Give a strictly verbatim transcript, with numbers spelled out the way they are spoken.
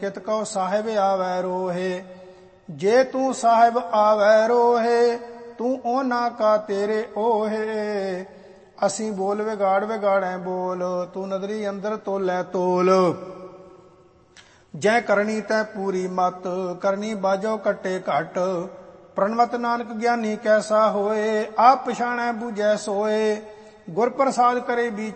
कित कहो साहिब आवे रोहे। जे तू साहिब आवे रोहे तू ओना का तेरे ओहे। असी बोल विगाड़ विगाड़े बोल तू नदरी अंदर तोलै तोल। जै करनी तै पूरी मत करनी बाजो कट्टे घट। प्रणवत नानक ज्ञानी कैसा होए आप पछाणै बूझै सोए। गुर प्रसाद करे